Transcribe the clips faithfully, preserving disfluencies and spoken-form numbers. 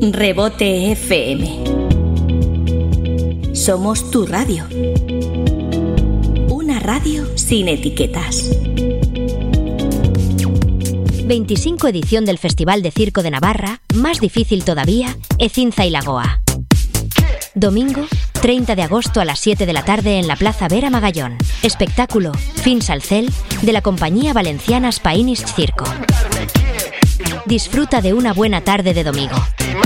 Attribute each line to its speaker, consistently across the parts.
Speaker 1: Rebote F M. Somos tu radio. Una radio sin etiquetas.
Speaker 2: veinticinco edición del Festival de Circo de Navarra, más difícil todavía, Ecinza y Lagoa. Domingo, treinta de agosto a las siete de la tarde en la Plaza Vera Magallón. Espectáculo Fin Salcel de la compañía valenciana Spanish Circo. Disfruta de una buena tarde de domingo.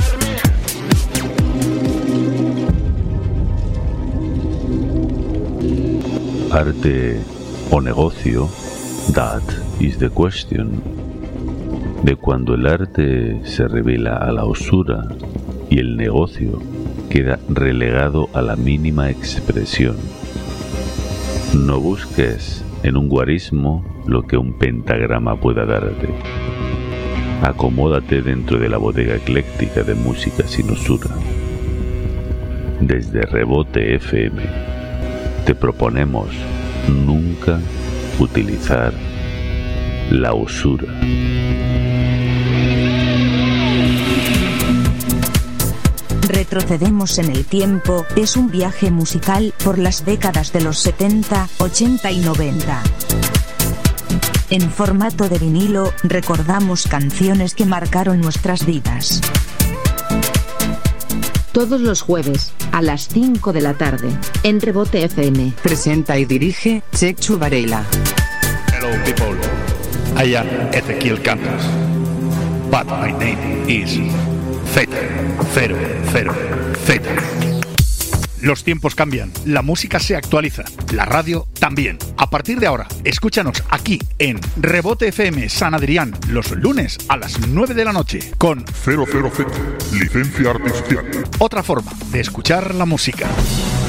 Speaker 3: Arte o negocio, that is the question. De cuando el arte se revela a la usura y el negocio queda relegado a la mínima expresión. No busques en un guarismo lo que un pentagrama pueda darte. Acomódate dentro de la bodega ecléctica de música sin usura. Desde Rebote F M te proponemos nunca utilizar la usura.
Speaker 4: Retrocedemos en el tiempo, es un viaje musical por las décadas de los setenta, ochenta y noventa. En formato de vinilo, recordamos canciones que marcaron nuestras vidas.
Speaker 5: Todos los jueves, a las cinco de la tarde, en Rebote F M.
Speaker 6: Presenta y dirige Chechu Varela.
Speaker 7: Hello people, I am Ezequiel Cantas, but my name is Z, cero, cero, Z. Los tiempos cambian, la música se actualiza, la radio también. A partir de ahora, escúchanos aquí en Rebote F M San Adrián los lunes a las nueve de la noche con
Speaker 8: cero cero Z, licencia artificial.
Speaker 7: Otra forma de escuchar la música.